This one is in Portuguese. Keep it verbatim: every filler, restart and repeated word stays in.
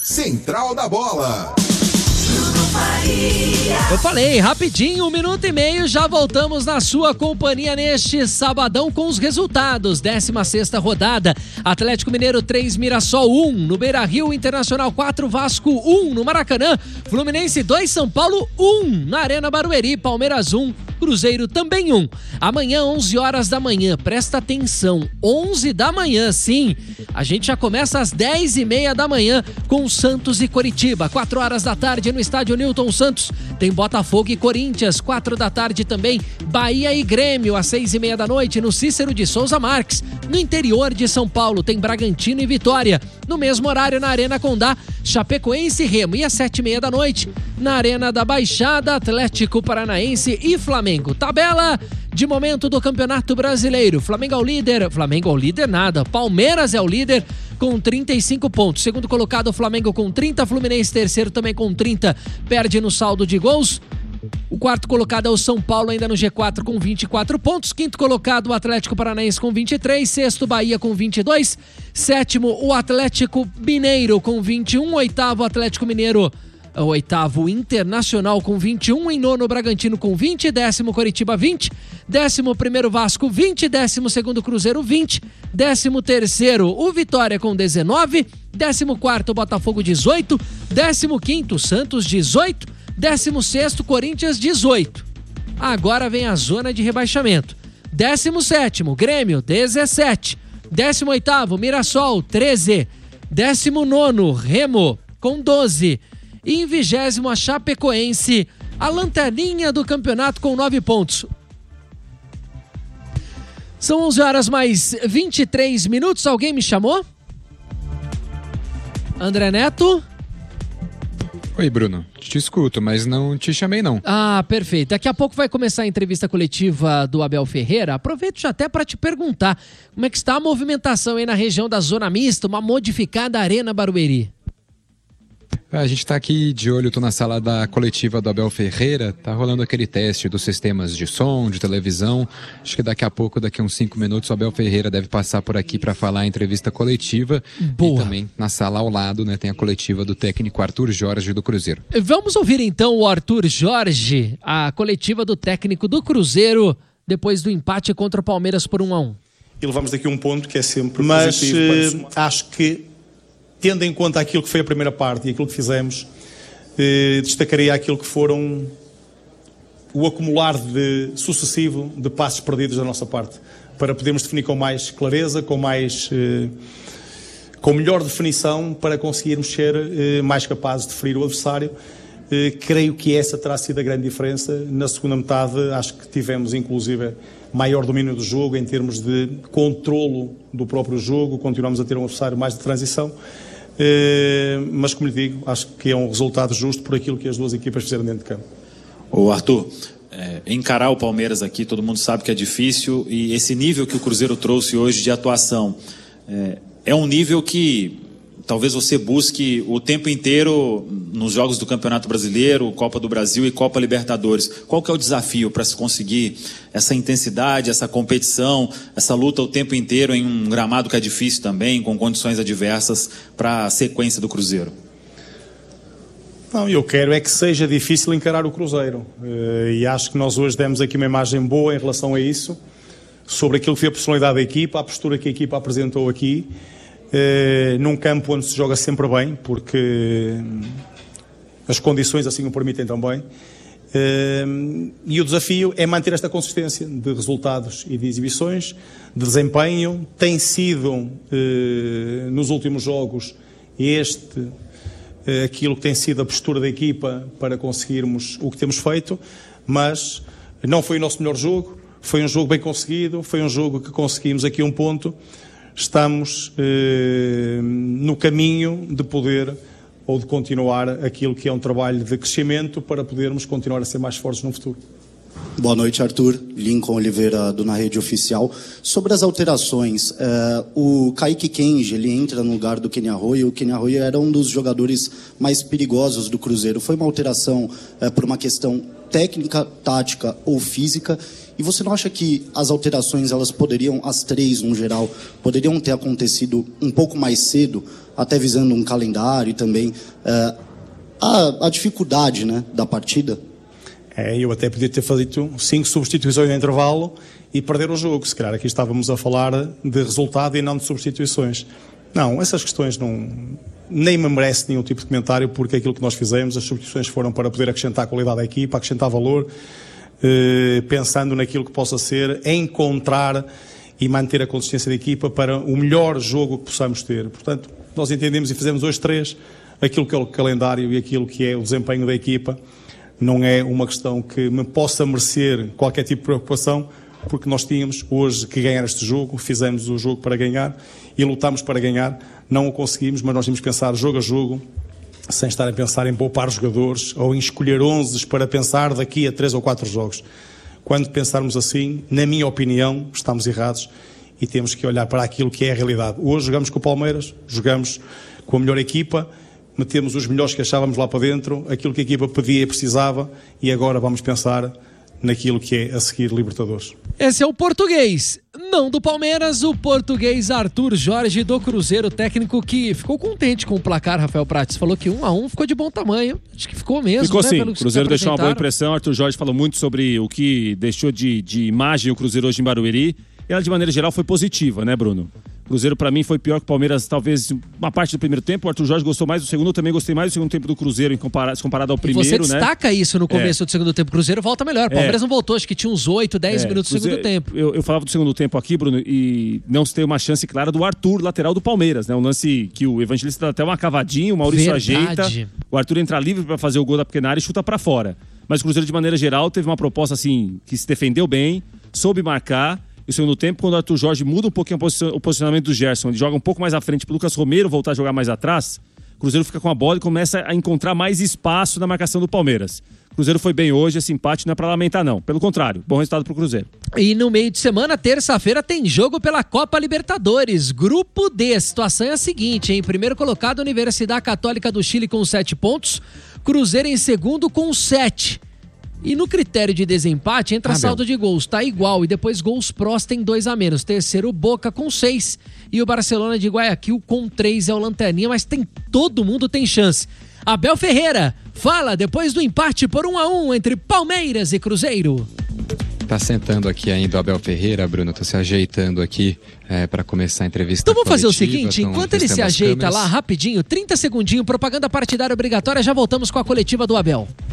Central da Bola. Eu falei, rapidinho, um minuto e meio, já voltamos na sua companhia neste sabadão com os resultados. décima sexta rodada, Atlético Mineiro três, Mirassol um, no Beira-Rio, Internacional quatro, Vasco um, no Maracanã, Fluminense dois, São Paulo um, na Arena Barueri, Palmeiras um, Cruzeiro também um. Amanhã, onze horas da manhã, presta atenção, onze da manhã, sim, a gente já começa às dez e meia da manhã com Santos e Coritiba, quatro horas da tarde no estádio Newton Santos, tem Botafogo e Corinthians, quatro da tarde também, Bahia e Grêmio, às seis e meia da noite, no Cícero de Souza Marques. No interior de São Paulo tem Bragantino e Vitória. No mesmo horário, na Arena Condá, Chapecoense e Remo. E às sete e meia da noite, na Arena da Baixada, Atlético Paranaense e Flamengo. Tabela de momento do Campeonato Brasileiro. Flamengo é o líder. Flamengo é o líder nada. Palmeiras é o líder com trinta e cinco pontos. Segundo colocado, o Flamengo com trinta. Fluminense terceiro também com trinta. Perde no saldo de gols. O quarto colocado é o São Paulo, ainda no G quatro com vinte e quatro pontos. Quinto colocado, o Atlético Paranaense com vinte e três. Sexto, Bahia com vinte e dois. Sétimo, o Atlético Mineiro com vinte e um. Oitavo, Atlético Mineiro. O oitavo, Internacional com vinte e um. Em nono, Bragantino com vinte. Décimo, Coritiba vinte. Décimo primeiro, Vasco vinte. Décimo segundo, Cruzeiro vinte. Décimo terceiro, o Vitória com dezenove. Décimo quarto, Botafogo dezoito. Décimo quinto, Santos dezoito. Décimo sexto, Corinthians dezoito. Agora vem a zona de rebaixamento. Décimo sétimo, Grêmio dezessete. Décimo oitavo, Mirassol treze. Décimo nono, Remo com doze. E em vigésimo, a Chapecoense, a lanterninha do campeonato com nove pontos. São onze horas mais vinte e três minutos. Alguém me chamou? André Neto? Oi, Bruno. Te escuto, mas não te chamei, não. Ah, perfeito. Daqui a pouco vai começar a entrevista coletiva do Abel Ferreira. Aproveito já até para te perguntar como é que está a movimentação aí na região da Zona Mista, uma modificada Arena Barueri. A gente tá aqui de olho, tô na sala da coletiva do Abel Ferreira, tá rolando aquele teste dos sistemas de som, de televisão. Acho que daqui a pouco, daqui a uns cinco minutos, o Abel Ferreira deve passar por aqui para falar a entrevista coletiva. Boa. E também na sala ao lado, né, tem a coletiva do técnico Arthur Jorge do Cruzeiro. Vamos ouvir então o Arthur Jorge, a coletiva do técnico do Cruzeiro, depois do empate contra o Palmeiras por um a um. E levamos daqui um ponto que é sempre Mas, positivo. Mas acho que, tendo em conta aquilo que foi a primeira parte e aquilo que fizemos, eh, destacaria aquilo que foram o acumular de, sucessivo de passos perdidos da nossa parte, para podermos definir com mais clareza, com mais eh, com melhor definição, para conseguirmos ser eh, mais capazes de ferir o adversário. Eh, creio que essa terá sido a grande diferença. Na segunda metade, acho que tivemos inclusive maior domínio do jogo em termos de controlo do próprio jogo, continuamos a ter um adversário mais de transição. Uh, mas, como lhe digo, acho que é um resultado justo por aquilo que as duas equipas fizeram dentro de campo. Ô Arthur, é, encarar o Palmeiras aqui, todo mundo sabe que é difícil, e esse nível que o Cruzeiro trouxe hoje de atuação é, é um nível que talvez você busque o tempo inteiro nos jogos do Campeonato Brasileiro, Copa do Brasil e Copa Libertadores. Qual que é o desafio para se conseguir essa intensidade, essa competição, essa luta o tempo inteiro em um gramado que é difícil também, com condições adversas, para a sequência do Cruzeiro? Não, eu quero é que seja difícil encarar o Cruzeiro. E acho que nós hoje demos aqui uma imagem boa em relação a isso, sobre aquilo que foi a personalidade da equipa, a postura que a equipa apresentou aqui. Uh, num campo onde se joga sempre bem, porque as condições assim o permitem também. Uh, e o desafio é manter esta consistência de resultados e de exibições, de desempenho. Tem sido, uh, nos últimos jogos, este, uh, aquilo que tem sido a postura da equipa para conseguirmos o que temos feito, mas não foi o nosso melhor jogo, foi um jogo bem conseguido, foi um jogo que conseguimos aqui um ponto. Estamos eh, no caminho de poder ou de continuar aquilo que é um trabalho de crescimento para podermos continuar a ser mais fortes no futuro. Boa noite, Arthur. Lincoln Oliveira, do Na Rede Oficial. Sobre as alterações, eh, o Kaique Kenji, ele entra no lugar do Kenny Arroyo. O Kenny Arroyo era um dos jogadores mais perigosos do Cruzeiro. Foi uma alteração eh, por uma questão técnica, tática ou física. E você não acha que as alterações, elas poderiam, as três no geral, poderiam ter acontecido um pouco mais cedo, até visando um calendário e também é, a, a dificuldade, né, da partida? É, eu até podia ter feito cinco substituições no intervalo e perder o jogo. Se calhar aqui estávamos a falar de resultado e não de substituições. Não, essas questões não, nem me merece nenhum tipo de comentário, porque aquilo que nós fizemos, as substituições foram para poder acrescentar qualidade à equipa, acrescentar valor, eh, pensando naquilo que possa ser, encontrar e manter a consistência da equipa para o melhor jogo que possamos ter. Portanto, nós entendemos e fizemos hoje três, aquilo que é o calendário e aquilo que é o desempenho da equipa. Não é uma questão que me possa merecer qualquer tipo de preocupação, porque nós tínhamos hoje que ganhar este jogo, fizemos o jogo para ganhar e lutámos para ganhar, não o conseguimos, mas nós tínhamos que pensar jogo a jogo, sem estar a pensar em poupar jogadores ou em escolher onze para pensar daqui a três ou quatro jogos. Quando pensarmos assim, na minha opinião, estamos errados e temos que olhar para aquilo que é a realidade. Hoje jogamos com o Palmeiras, jogamos com a melhor equipa, metemos os melhores que achávamos lá para dentro, aquilo que a equipa pedia e precisava, e agora vamos pensar naquilo que é a seguir Libertadores. Esse é o português, não do Palmeiras, o português Arthur Jorge do Cruzeiro, técnico que ficou contente com o placar. Rafael Prates falou que um a um ficou de bom tamanho, acho que ficou mesmo. Ficou né, sim, o Cruzeiro deixou uma boa impressão. Arthur Jorge falou muito sobre o que deixou de, de imagem o Cruzeiro hoje em Barueri, e ela de maneira geral foi positiva, né, Bruno? O Cruzeiro pra mim foi pior que o Palmeiras, talvez uma parte do primeiro tempo. O Arthur Jorge gostou mais do segundo, eu também gostei mais do segundo tempo do Cruzeiro em comparado, comparado ao primeiro, e você destaca, né, isso no começo é. do segundo tempo. O Cruzeiro volta melhor, o Palmeiras é. não voltou, acho que tinha uns oito, dez é. minutos do segundo tempo. Eu, eu falava do segundo tempo aqui, Bruno, e não se tem uma chance clara do Arthur, lateral do Palmeiras, né? Um lance que o Evangelista dá até uma cavadinha, o Maurício Verdade. ajeita, o Arthur entra livre pra fazer o gol da pequena área e chuta pra fora. Mas o Cruzeiro de maneira geral teve uma proposta assim, que se defendeu bem, soube marcar. E o segundo tempo, quando o Arthur Jorge muda um pouquinho o posicionamento do Gerson, ele joga um pouco mais à frente para o Lucas Romero voltar a jogar mais atrás, o Cruzeiro fica com a bola e começa a encontrar mais espaço na marcação do Palmeiras. O Cruzeiro foi bem hoje, esse empate não é para lamentar não, pelo contrário, bom resultado para o Cruzeiro. E no meio de semana, terça-feira, tem jogo pela Copa Libertadores, Grupo D. A situação é a seguinte, hein? Primeiro colocado, Universidade Católica do Chile com sete pontos, Cruzeiro em segundo com sete. E no critério de desempate entra ah, saldo meu. de gols, tá igual. E depois gols prós tem dois a menos. Terceiro, Boca com seis. E o Barcelona de Guayaquil com três é o lanterninha, mas tem todo mundo tem chance. Abel Ferreira fala depois do empate por um a um entre Palmeiras e Cruzeiro. Tá sentando aqui ainda o Abel Ferreira, Bruno, tô se ajeitando aqui é, para começar a entrevista. Então vamos fazer o seguinte, enquanto ele se ajeita lá rapidinho, trinta segundinhos, propaganda partidária obrigatória, já voltamos com a coletiva do Abel.